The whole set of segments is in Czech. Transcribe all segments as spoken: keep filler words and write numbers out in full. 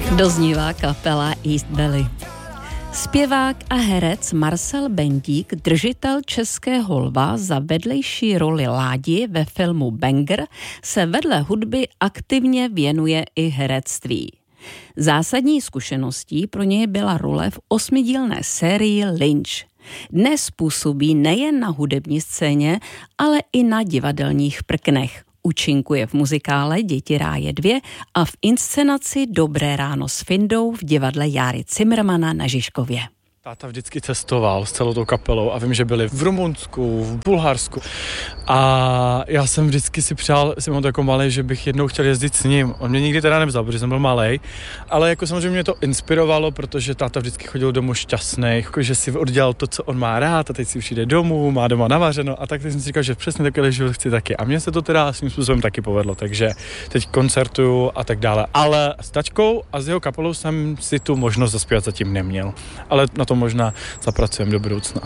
Doznívá kapela East Belly. Zpěvák a herec Marcel Bendík, držitel Českého lva za vedlejší roli Ládi ve filmu Banger, se vedle hudby aktivně věnuje i herectví. Zásadní zkušeností pro něj byla role v osmidílné sérii Lynch. Dnes působí nejen na hudební scéně, ale i na divadelních prknech. Účinkuje v muzikále Děti ráje dvě a v inscenaci Dobré ráno s Findou v divadle Járy Cimrmana na Žižkově. Táta vždycky cestoval s celou tou kapelou a vím, že byli v Rumunsku, v Bulharsku a já jsem vždycky si přál, jsem on jako malej, že bych jednou chtěl jezdit s ním. On mě nikdy teda nevzal, protože jsem byl malej, ale jako samozřejmě mě to inspirovalo, protože táta vždycky chodil domů šťastný, jako že si oddělal to, co on má rád a teď si přijde domů, má doma navařeno a tak teď jsem si říkal, že přesně takový život chci taky a mně se to teda svým způsobem taky povedlo, takže teď koncertuju a tak dále. Ale s tačkou a s jeho kapelou jsem si tu možnost zaspívat zatím neměl, ale na to možná zapracujeme do budoucna.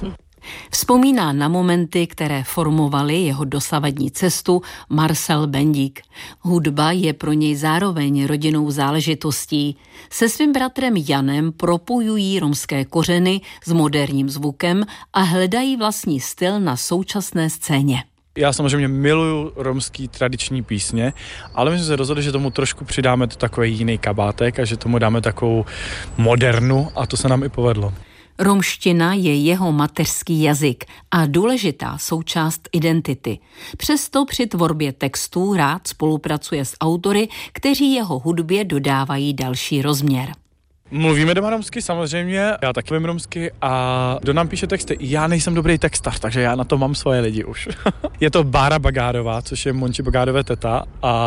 Vzpomíná na momenty, které formovaly jeho dosavadní cestu Marcel Bendík. Hudba je pro něj zároveň rodinnou záležitostí. Se svým bratrem Janem propojují romské kořeny s moderním zvukem a hledají vlastní styl na současné scéně. Já samozřejmě miluju romský tradiční písně, ale my jsme se rozhodli, že tomu trošku přidáme to takový jiný kabátek a že tomu dáme takovou modernu a to se nám i povedlo. Romština je jeho mateřský jazyk a důležitá součást identity. Přesto při tvorbě textů rád spolupracuje s autory, kteří jeho hudbě dodávají další rozměr. Mluvíme doma romsky samozřejmě, já taky vím romsky a kdo nám píše texty, já nejsem dobrý textař, takže já na to mám svoje lidi už. Je to Bára Bagárová, což je Monči Bagárové teta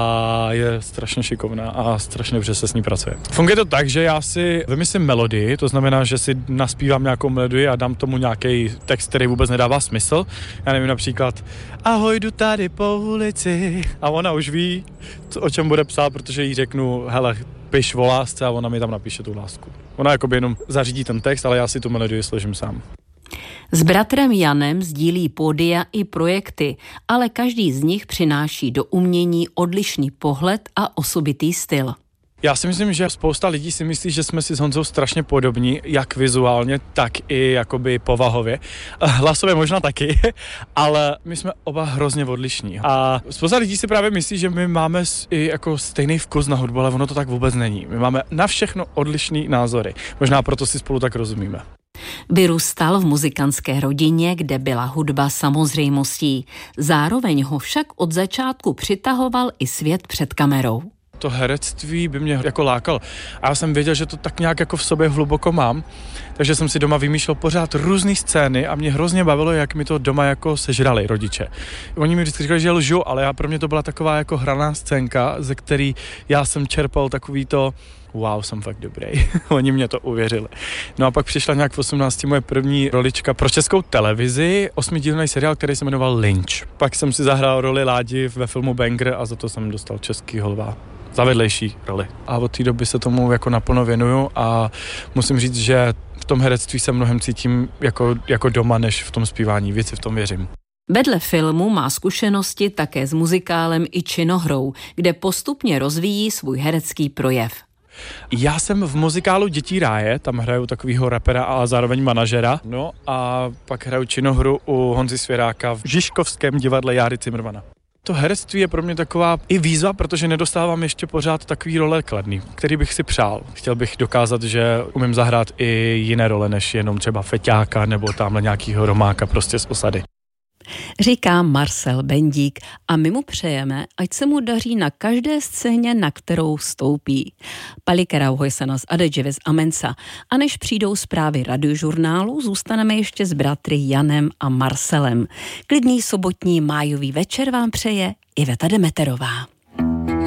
a je strašně šikovná a strašně dobře se s ní pracuje. Funguje to tak, že já si vymyslím melodii, to znamená, že si naspívám nějakou melodii a dám tomu nějaký text, který vůbec nedává smysl. Já nevím, například ahoj, jdu tady po ulici a ona už ví, o čem bude psát, protože jí řeknu, hele, piš o lásce a ona mi tam napíše tu lásku. Ona jakoby jenom zařídí ten text, ale já si tu melodii složím sám. S bratrem Janem sdílí pódia i projekty, ale každý z nich přináší do umění odlišný pohled a osobitý styl. Já si myslím, že spousta lidí si myslí, že jsme si s Honzou strašně podobní, jak vizuálně, tak i jakoby povahově. Hlasově možná taky, ale my jsme oba hrozně odlišní. A spousta lidí si právě myslí, že my máme i jako stejný vkus na hudbu, ale ono to tak vůbec není. My máme na všechno odlišný názory. Možná proto si spolu tak rozumíme. Vyrůstal v muzikantské rodině, kde byla hudba samozřejmostí. Zároveň ho však od začátku přitahoval i svět před kamerou. To herectví by mě jako lákalo. A já jsem věděl, že to tak nějak jako v sobě hluboko mám, takže jsem si doma vymýšlel pořád různý scény a mě hrozně bavilo, jak mi to doma jako sežrali rodiče. Oni mi vždycky říkali, že lžu, ale já pro mě to byla taková jako hraná scénka, ze který já jsem čerpal takový to wow, jsem fakt dobrý. Oni mě to uvěřili. No a pak přišla nějak v osmnácti moje první rolička pro Českou televizi, osmidílný seriál, který se jmenoval Lynch. Pak jsem si zahrál roli Ládi ve filmu Banger a za to jsem dostal Českýho lva. Za vedlejší roli. A od té doby se tomu jako naplno věnuju a musím říct, že v tom herectví se mnohem cítím jako, jako doma, než v tom zpívání. Víc si v tom věřím. Vedle filmu má zkušenosti také s muzikálem i činohrou, kde postupně rozvíjí svůj herecký projev. Já jsem v muzikálu Dětí ráje, tam hraju takovýho rapera a zároveň manažera. No a pak hraju činohru u Honzy Svěráka v Žižkovském divadle Járy Cimrmana. To herectví je pro mě taková i výzva, protože nedostávám ještě pořád takový role kladný, který bych si přál. Chtěl bych dokázat, že umím zahrát i jiné role, než jenom třeba feťáka nebo tamhle nějakýho romáka prostě z osady. Říká Marcel Bendík a my mu přejeme, ať se mu daří na každé scéně, na kterou vstoupí. Palikera uhojsanas adedživis amensa. A než přijdou zprávy radiožurnálu, zůstaneme ještě s bratry Janem a Marcelem. Klidný sobotní májový večer vám přeje Iveta Demeterová.